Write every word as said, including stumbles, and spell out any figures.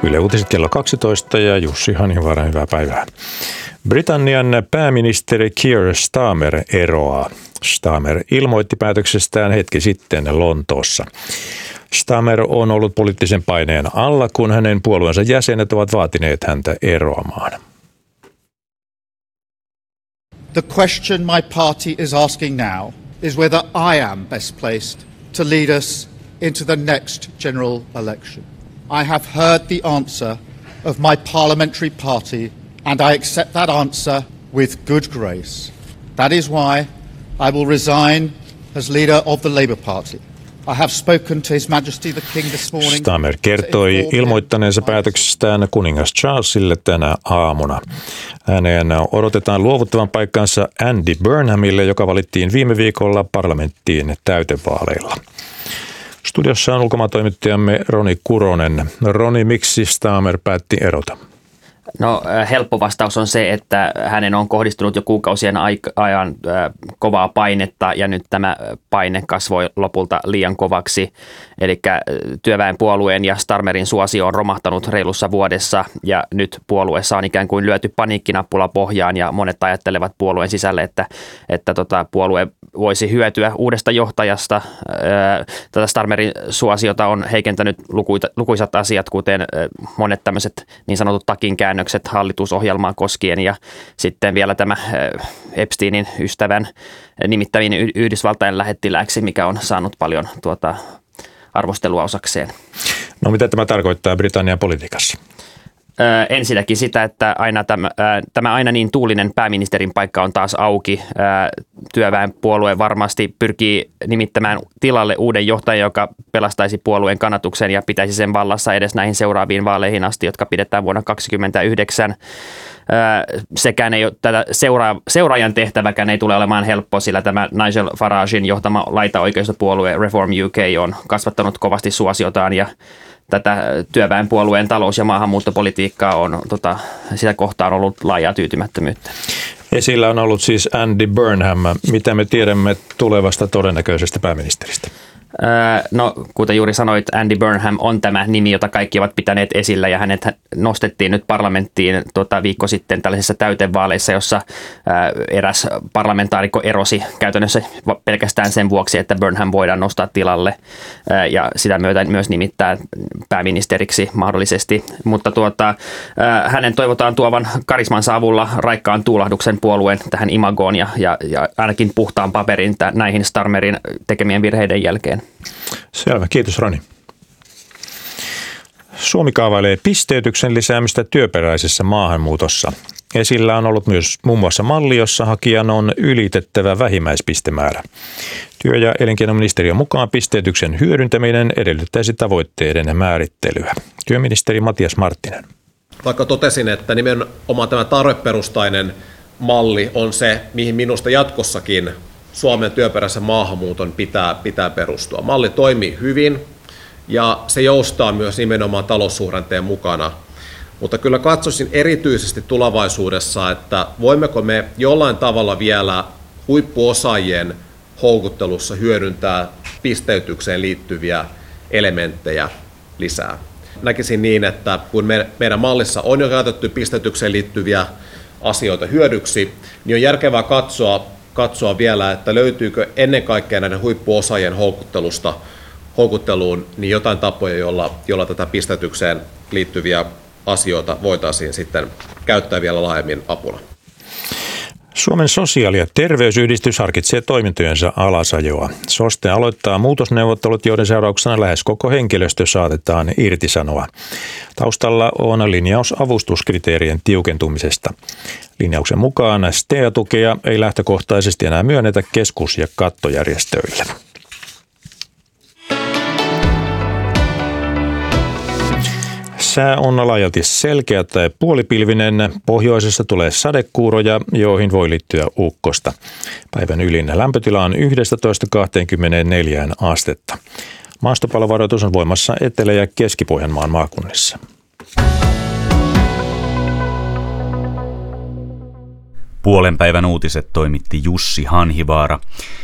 Yle Uutiset kello kaksitoista ja Jussi Hanhivaara, hyvää päivää. Britannian pääministeri Keir Starmer eroaa. Starmer ilmoitti päätöksestään hetki sitten Lontoossa. Starmer on ollut poliittisen paineen alla, kun hänen puolueensa jäsenet ovat vaatineet häntä eroamaan. The question my party is asking now is whether I am best placed to lead us into the next general election. I have heard the answer of my parliamentary party and I accept that answer with good grace. That is why I will resign as leader of the Labour Party. I have spoken to His Majesty the King this morning. Starmer kertoi ilmoittaneensa päätöksestään kuningas Charlesille tänä aamuna. Hänen odotetaan luovuttavan paikkansa Andy Burnhamille, joka valittiin viime viikolla parlamenttiin täytevaaleilla. Studiossa on ulkomaantoimittajamme Roni Kuronen. Roni, miksi Starmer päätti erota? No helppo vastaus on se, että hänen on kohdistunut jo kuukausien ajan kovaa painetta ja nyt tämä paine kasvoi lopulta liian kovaksi. Eli työväenpuolueen ja Starmerin suosio on romahtanut reilussa vuodessa ja nyt puolueessa on ikään kuin lyöty paniikkinappula pohjaan ja monet ajattelevat puolueen sisälle, että, että tota, puolue voisi hyötyä uudesta johtajasta. Tätä Starmerin suosiota on heikentänyt lukuisat asiat, kuten monet tämmöiset niin sanotut takinkäännökset hallitusohjelmaa koskien ja sitten vielä tämä Epsteinin ystävän nimittäminen Yhdysvaltain lähettilääksi, mikä on saanut paljon tuota, arvostelua osakseen. No mitä tämä tarkoittaa Britannian politiikassa? Ö, ensinnäkin sitä, että aina tämä, tämä aina niin tuulinen pääministerin paikka on taas auki. Ö, työväenpuolue varmasti pyrkii nimittämään tilalle uuden johtajan, joka pelastaisi puolueen kannatuksen ja pitäisi sen vallassa edes näihin seuraaviin vaaleihin asti, jotka pidetään vuonna kaksituhattakaksikymmentäyhdeksän. Sekään ei ole, tätä seura, seuraajan tehtäväkään ei tule olemaan helppo, sillä tämä Nigel Faragen johtama laitaoikeistopuolue Reform U K on kasvattanut kovasti suosiotaan ja tätä työväenpuolueen talous- ja maahanmuuttopolitiikkaa on, tota, sitä kohtaan ollut laajaa tyytymättömyyttä. Esillä on ollut siis Andy Burnham. Mitä me tiedämme tulevasta todennäköisestä pääministeristä? No, kuten juuri sanoit, Andy Burnham on tämä nimi, jota kaikki ovat pitäneet esillä ja hänet nostettiin nyt parlamenttiin tota, viikko sitten tällaisissa täytevaaleissa, jossa ää, eräs parlamentaarikko erosi käytännössä pelkästään sen vuoksi, että Burnham voidaan nostaa tilalle ää, ja sitä myötä myös nimittää pääministeriksi mahdollisesti, mutta tuota, ää, hänen toivotaan tuovan karismansa avulla raikkaan tuulahduksen puolueen tähän imagoon ja, ja, ja ainakin puhtaan paperin t- näihin Starmerin tekemien virheiden jälkeen. Selvä, kiitos Roni. Suomi kaavailee pisteytyksen lisäämistä työperäisessä maahanmuutossa. Esillä on ollut myös muun muassa malli, jossa hakijan on ylitettävä vähimmäispistemäärä. Työ- ja elinkeinoministeriön mukaan pisteytyksen hyödyntäminen edellyttäisi tavoitteiden määrittelyä. Työministeri Matias Marttinen. Vaikka totesin, että nimenomaan tämä tarveperustainen malli on se, mihin minusta jatkossakin Suomen työperäisen maahanmuuton pitää, pitää perustua. Malli toimii hyvin ja se joustaa myös nimenomaan taloussuhdanteen mukana. Mutta kyllä katsoisin erityisesti tulevaisuudessa, että voimmeko me jollain tavalla vielä huippuosaajien houkuttelussa hyödyntää pisteytykseen liittyviä elementtejä lisää. Näkisin niin, että kun me, meidän mallissa on jo käytetty pisteytykseen liittyviä asioita hyödyksi, niin on järkevää katsoa, katsoa vielä, että löytyykö ennen kaikkea näiden huippuosaajien houkuttelusta, houkutteluun niin jotain tapoja, joilla, joilla tätä pisteytykseen liittyviä asioita voitaisiin sitten käyttää vielä laajemmin apuna. Suomen sosiaali- ja terveysyhdistys harkitsee toimintojensa alasajoa. SOSTE aloittaa muutosneuvottelut, joiden seurauksena lähes koko henkilöstö saatetaan irtisanoa. Taustalla on linjaus avustuskriteerien tiukentumisesta. Linjauksen mukaan S T A-tukea ei lähtökohtaisesti enää myönnetä keskus- ja kattojärjestöille. Sää on laajalti selkeä tai puolipilvinen. Pohjoisessa tulee sadekuuroja, joihin voi liittyä ukkosta. Päivän ylin lämpötila on yksitoista kaksikymmentäneljä astetta. Maastopalovaroitus on voimassa Etelä- ja Keski-Pohjanmaan maakunnissa. Puolen päivän uutiset toimitti Jussi Hanhivaara.